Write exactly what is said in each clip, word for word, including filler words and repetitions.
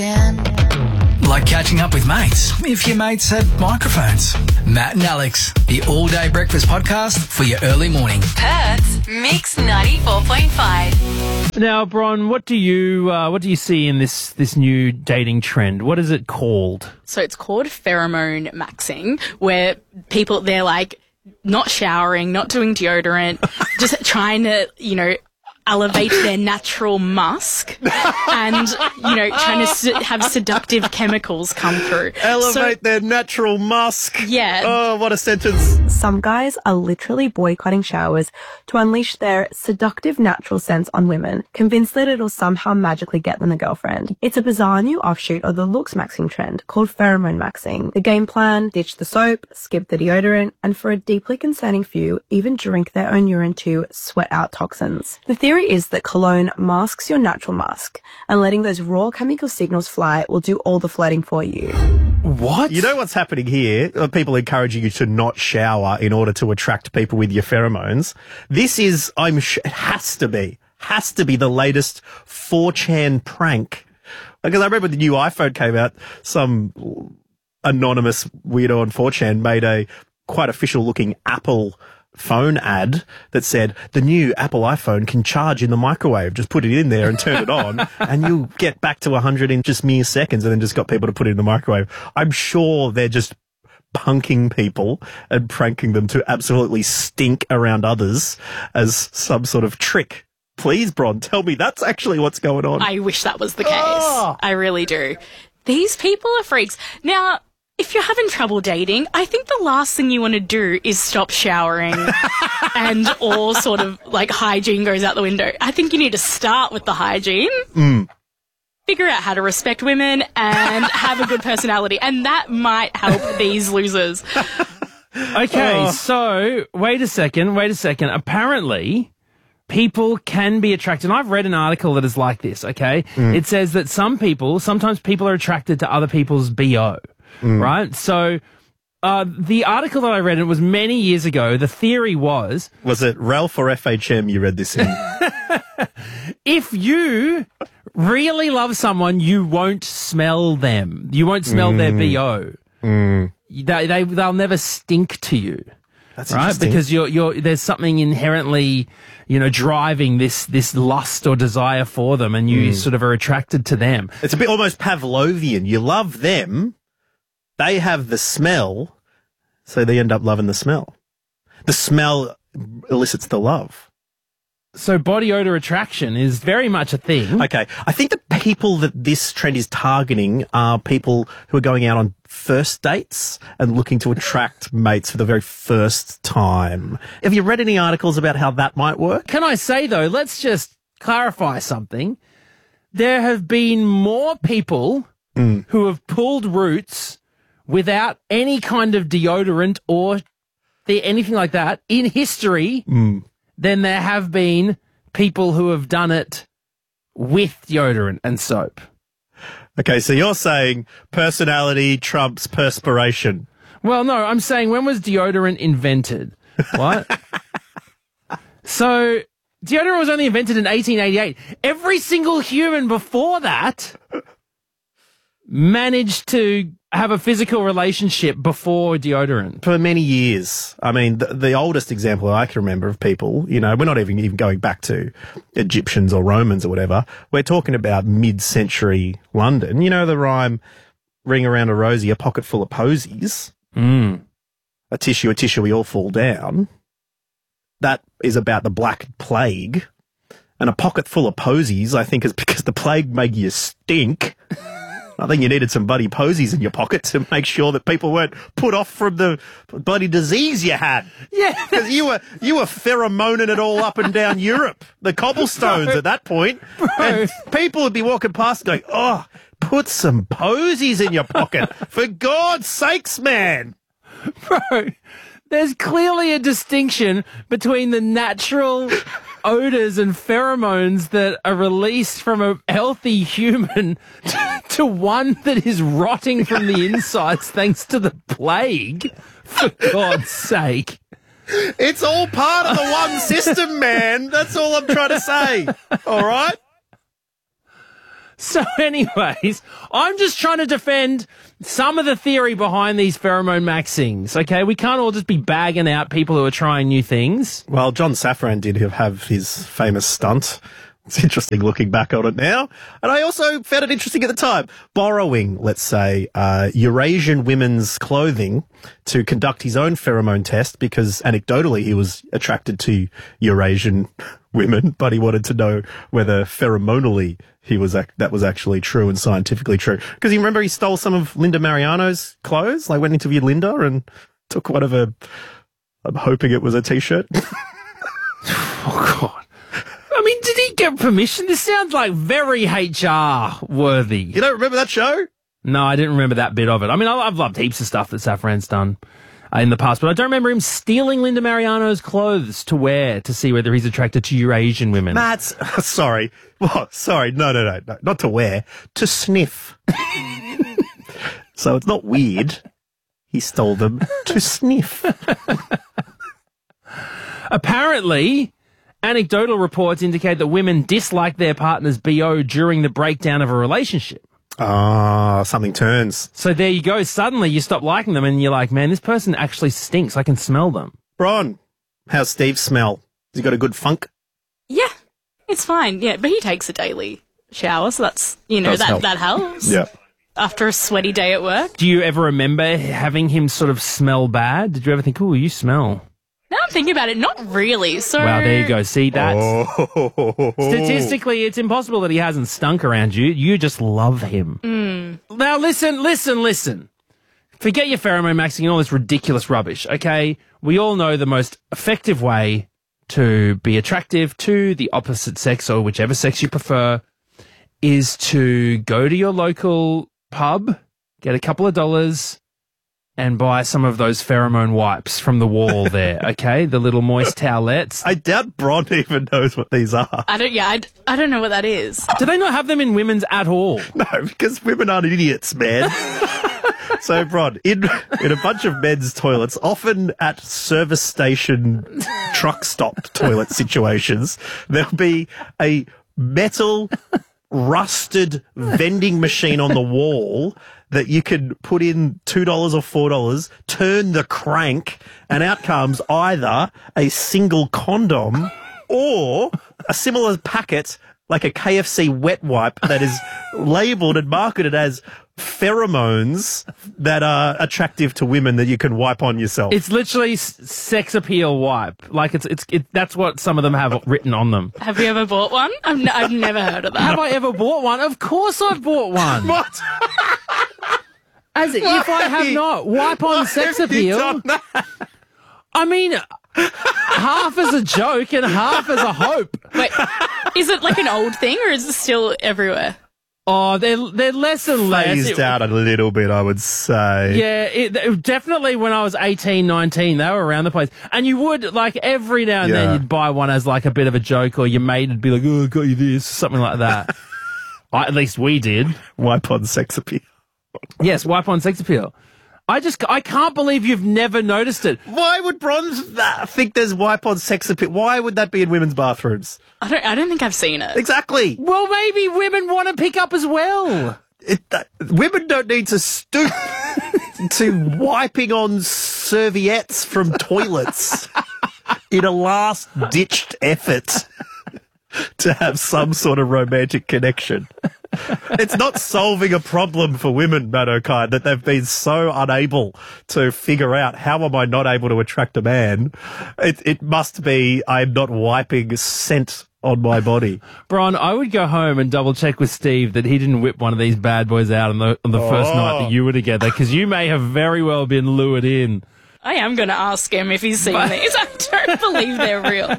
Like catching up with mates, if your mates had microphones. Matt and Alex, the all-day breakfast podcast for your early morning. Perth's Mix ninety-four point five. Now, Bron, what do you uh, what do you see in this this new dating trend? What is it called? So it's called pheromone maxing, where people, they're like not showering, not doing deodorant, just trying to, you know, elevate their natural musk and, you know, trying to se- have seductive chemicals come through. Elevate So- their natural musk. Yeah. Oh, what a sentence. Some guys are literally boycotting showers to unleash their seductive natural sense on women, convinced that it'll somehow magically get them a girlfriend. It's a bizarre new offshoot of the looks maxing trend called pheromone maxing. The game plan: ditch the soap, skip the deodorant, and for a deeply concerning few, even drink their own urine to sweat out toxins. The theory is that cologne masks your natural musk, and letting those raw chemical signals fly will do all the flirting for you. What? You know what's happening here? Uh, People encouraging you to not shower in order to attract people with your pheromones. This is, I'm sh- it has to be, has to be the latest four chan prank. Because I remember when the new iPhone came out, some anonymous weirdo on four chan made a quite official looking Apple phone ad that said the new Apple iPhone can charge in the microwave. Just put it in there and turn it on and you'll get back to one hundred in just mere seconds, and then just got people to put it in the microwave. I'm sure they're just punking people and pranking them to absolutely stink around others as some sort of trick. Please, Bron, tell me that's actually what's going on. I wish that was the case. Oh. I really do. These people are freaks. Now, if you're having trouble dating, I think the last thing you want to do is stop showering and all sort of like hygiene goes out the window. I think you need to start with the hygiene, Mm. figure out how to respect women and have a good personality, and that might help these losers. Okay, Oh. so wait a second, wait a second. Apparently, people can be attracted. And I've read an article that is like this, okay? It says that some people, sometimes people are attracted to other people's B O, right? So uh, the article that I read, it was many years ago, the theory was, Was it Ralph or F H M you read this in? if you really love someone, you won't smell them. You won't smell their B O. They, they, they'll never stink to you. That's Right, interesting. because you're you're there's something inherently, you know, driving this this lust or desire for them, and you sort of are attracted to them. It's a bit almost Pavlovian. You love them, they have the smell, so they end up loving the smell. The smell elicits the love. So body odor attraction is very much a thing. Okay, I think the people that this trend is targeting are people who are going out on first dates and looking to attract mates for the very first time. Have you read any articles about how that might work? Can I say though? Let's just clarify something. There have been more people who have pulled roots without any kind of deodorant or the, anything like that in history. Then there have been people who have done it with deodorant and soap. Okay, so you're saying personality trumps perspiration. Well, no, I'm saying when was deodorant invented? What? So deodorant was only invented in eighteen eighty-eight. Every single human before that managed to have a physical relationship before deodorant. For many years. I mean, the, the oldest example I can remember of people, you know, we're not even, even going back to Egyptians or Romans or whatever. We're talking about mid-century London. You know the rhyme, ring around a rosy, a pocket full of posies. Mm. A tissue, a tissue, we all fall down. That is about the Black Plague. And a pocket full of posies, I think, is because the plague made you stink. I think you needed some bloody posies in your pocket to make sure that people weren't put off from the bloody disease you had. Yeah. Because you were, you were pheromoning it all up and down Europe, the cobblestones at that point. And people would be walking past going, oh, put some posies in your pocket. For God's sakes, man. Bro, there's clearly a distinction between the natural odors and pheromones that are released from a healthy human to one that is rotting from the insides thanks to the plague. For God's sake. It's all part of the one system, man. That's all I'm trying to say. All right? So anyways, I'm just trying to defend some of the theory behind these pheromone maxings, okay? We can't all just be bagging out people who are trying new things. Well, John Safran did have his famous stunt. It's interesting looking back on it now. And I also found it interesting at the time. Borrowing, let's say, uh, Eurasian women's clothing to conduct his own pheromone test because anecdotally he was attracted to Eurasian women, but he wanted to know whether pheromonally he was ac- that was actually true and scientifically true. Because you remember he stole some of Linda Mariano's clothes? Like went and interviewed Linda and took one of her, I'm hoping it was a t-shirt. Oh, God. I mean, did he get permission? This sounds like very H R worthy. You don't remember that show? No, I didn't remember that bit of it. I mean, I- I've loved heaps of stuff that Safran's done uh, in the past, but I don't remember him stealing Linda Mariano's clothes to wear to see whether he's attracted to Eurasian women. Matt's, sorry. Well, sorry. No, no, no, no. Not to wear. To sniff. So it's not weird. He stole them to sniff. Apparently, anecdotal reports indicate that women dislike their partner's B O during the breakdown of a relationship. Ah, something turns. So there you go. Suddenly you stop liking them and you're like, man, this person actually stinks. I can smell them. Bron, how's Steve smell? Has he got a good funk? Yeah, it's fine. Yeah, but he takes a daily shower, so that's, you know, Does that, help. that helps. Yeah. After a sweaty day at work. Do you ever remember having him sort of smell bad? Did you ever think, oh, you smell? Now I'm thinking about it, not really. So Wow, there you go. See, that's... Oh. Statistically, it's impossible that he hasn't stunk around you. You just love him. Mm. Now, listen, listen, listen. Forget your pheromone maxing and all this ridiculous rubbish, okay? We all know the most effective way to be attractive to the opposite sex or whichever sex you prefer is to go to your local pub, get a couple of dollars, and buy some of those pheromone wipes from the wall there, okay? The little moist towelettes. I doubt Bron even knows what these are. I don't, yeah, I, d- I don't know what that is. Do they not have them in women's at all? No, because women aren't idiots, man. So, Bron, in, in a bunch of men's toilets, often at service station truck stop toilet situations, there'll be a metal rusted vending machine on the wall that you can put in two dollars or four dollars, turn the crank, and out comes either a single condom or a similar packet like a K F C wet wipe that is labelled and marketed as pheromones that are attractive to women that you can wipe on yourself. It's literally s- sex appeal wipe. Like it's it's it, that's what some of them have written on them. Have you ever bought one? I've, n- I've never heard of that. Have I ever bought one? Of course I've bought one. What? As if I have not. Wipe on sex appeal. I mean, half as a joke and half as a hope. Wait, is it like an old thing or is it still everywhere? Oh, they're they're less and less. Phased It- out a little bit, I would say. Yeah, it, it- definitely when I was eighteen, nineteen, they were around the place. And you would, like, every now and Yeah. then you'd buy one as, like, a bit of a joke, or your mate would be like, oh, I got you this, something like that. I, at least we did. Wipe on sex appeal. Yes, wipe on sex appeal. I just, I can't believe you've never noticed it. Why would Bron th- think there's wipe on sex appeal? Why would that be in women's bathrooms? I don't, I don't think I've seen it. Exactly. Well, maybe women want to pick up as well. It, that, women don't need to stoop to wiping on serviettes from toilets in a last-ditched effort to have some sort of romantic connection. It's not solving a problem for women, Matt O'Kine, that they've been so unable to figure out how am I not able to attract a man. It, it must be I'm not wiping scent on my body. Bron, I would go home and double check with Steve that he didn't whip one of these bad boys out on the, on the first Oh. night that you were together, because you may have very well been lured in. I am going to ask him if he's seen these. I don't believe they're real.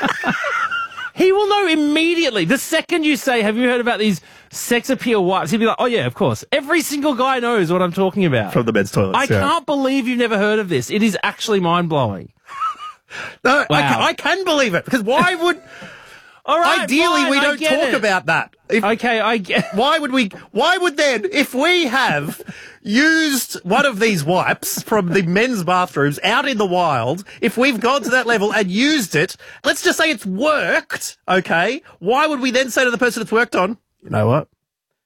He will know immediately. The second you say, have you heard about these sex appeal wipes? He'll be like, oh yeah, of course. Every single guy knows what I'm talking about. From the men's toilets. I yeah. can't believe you've never heard of this. It is actually mind-blowing. No, I, Wow. can, I can believe it, because why would... All right, Ideally, fine, we I don't get talk it. about that. If, Okay, I get... Why would we? Why would then, if we have used one of these wipes from the men's bathrooms out in the wild, if we've gone to that level and used it, let's just say it's worked, okay? Why would we then say to the person it's worked on, you know what?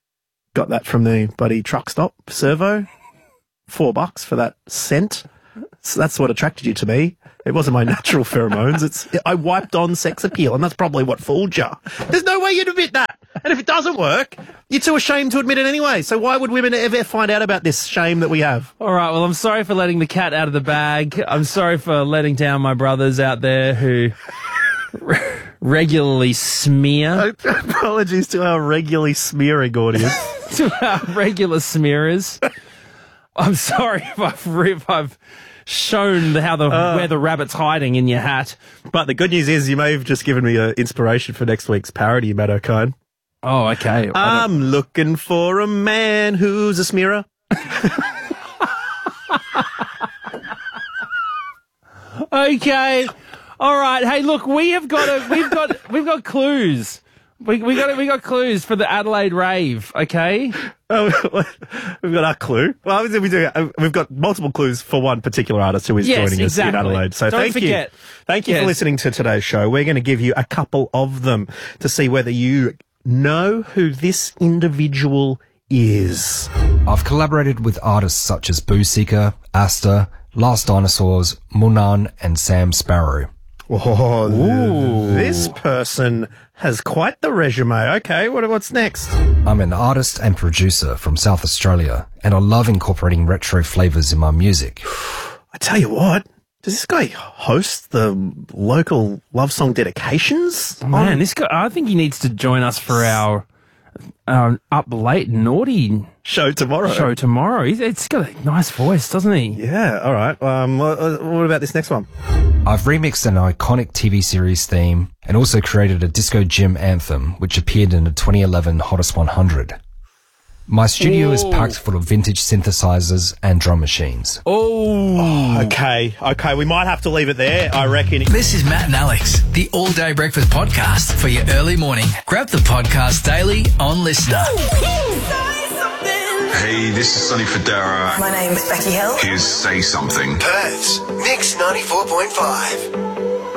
Got that from the bloody truck stop, Servo. Four bucks for that scent. So that's what attracted you to me. It wasn't my natural pheromones. It's I wiped on sex appeal, and that's probably what fooled you. There's no way you'd admit that. And if it doesn't work, you're too ashamed to admit it anyway. So why would women ever find out about this shame that we have? All right, well, I'm sorry for letting the cat out of the bag. I'm sorry for letting down my brothers out there who re- regularly smear. Apologies to our regularly smearing audience. To our regular smearers. I'm sorry if I've, if I've shown the, how the uh, where the rabbit's hiding in your hat. But the good news is you may have just given me an inspiration for next week's parody, Matt O'Kine. Oh, okay. I'm looking for a man who's a smearer. Okay. All right. Hey, look, we have got a, we've got we've got clues. We we got we got clues for the Adelaide rave. Okay. Oh, we've got our clue. Well, obviously we do. We've got multiple clues for one particular artist who is yes, joining us exactly. in Adelaide. So Don't thank forget. you, thank you yes. for listening to today's show. We're going to give you a couple of them to see whether you know who this individual is. I've collaborated with artists such as Boo Seeker, Asta, Last Dinosaurs, Munan, and Sam Sparrow. Oh, th- this person has quite the resume. Okay, what, what's next? I'm an artist and producer from South Australia, and I love incorporating retro flavours in my music. I tell you what, does this guy host the local love song dedications? Man, on- this guy, I think he needs to join us for our, our up late naughty show tomorrow. show tomorrow. He's, it's got a nice voice, doesn't he? Yeah, all right. Um, what, what about this next one? I've remixed an iconic T V series theme and also created a disco gym anthem, which appeared in the twenty eleven Hottest one hundred. My studio Ooh. is packed full of vintage synthesizers and drum machines. Oh. Okay, okay, we might have to leave it there, I reckon. This is Matt and Alex, the All Day Breakfast podcast for your early morning. Grab the podcast daily on Listener. Hey, this is Sonny Fodera. My name's Becky Hill. Here's Say Something. Perth's Mix ninety-four point five.